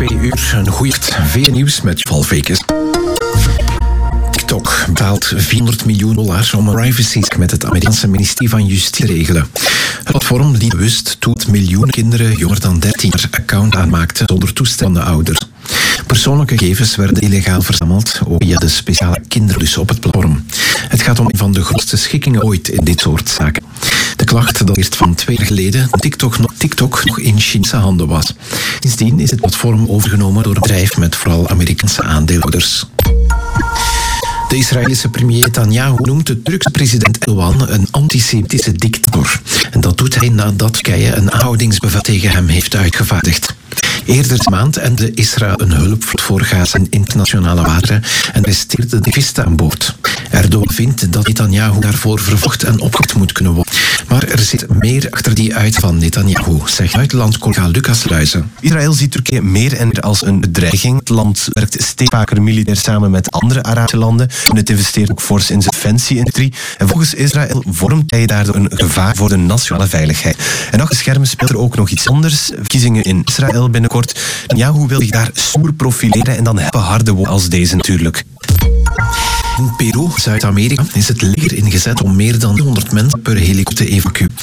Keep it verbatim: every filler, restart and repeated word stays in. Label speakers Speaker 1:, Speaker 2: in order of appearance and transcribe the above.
Speaker 1: twee uur een goeie V-nieuws met Valvekes. TikTok betaalt vierhonderd miljoen dollar om een privacy met het Amerikaanse ministerie van Justitie te regelen. Het platform liet bewust toe dat miljoenen kinderen jonger dan dertien jaar account aanmaakten zonder toestemming van de ouders. Persoonlijke gegevens werden illegaal verzameld via de speciale kinderbus op het platform. Het gaat om een van de grootste schikkingen ooit in dit soort zaken. De klacht dateert van twee jaar geleden toen TikTok nog, TikTok nog in Chinese handen was. Sindsdien is het platform overgenomen door een bedrijf met vooral Amerikaanse aandeelhouders. De Israëlische premier Netanyahu noemt de Turkse president Erdogan een antisemitische dictator. En dat doet hij nadat Turkije een aanhoudingsbevel tegen hem heeft uitgevaardigd. Eerder deze maand endde Israël een hulpvloot voor Gaza in internationale wateren en arresteerde de activisten aan boord. Erdogan vindt dat Netanyahu daarvoor vervolgd en opgepakt moet kunnen worden. Maar er zit meer achter die uit van Netanyahu, zegt buitenlandcollega Lucas Luijzen.
Speaker 2: Israël ziet Turkije meer en meer als een bedreiging. Het land werkt steeds vaker militair samen met andere Arabische landen en het investeert ook fors in zijn defensie-industrie. En volgens Israël vormt hij daardoor een gevaar voor de nationale veiligheid. En achter de schermen speelt er ook nog iets anders. Verkiezingen in Israël binnenkort. Netanyahu wil zich daar stoer profileren en dan hebben harde woorden als deze natuurlijk.
Speaker 1: In Peru, Zuid-Amerika, is het leger ingezet om meer dan honderd mensen per helikopter te evacueren.